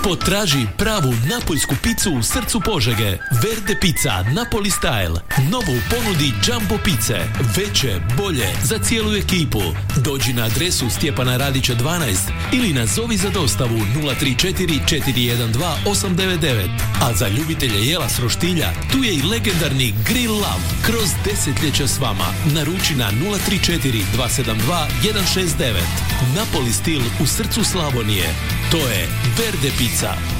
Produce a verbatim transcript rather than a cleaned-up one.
Potraži pravu napoljsku picu u srcu Požege. Verde pizza Napoli style. Novo u ponudi Jumbo pice. Veće, bolje, za cijelu ekipu. Dođi na adresu Stjepana Radića dvanaest ili nazovi za dostavu nula tri četiri četiri jedan dva osam devet devet. A za ljubitelje jela s roštilja, tu je i legendarni Grill Love. Kroz desetljeća s vama. Naruči na nula tri četiri dva sedam dva jedan šest devet. Napoli stil u srcu Slavonije. To je Verde pizza.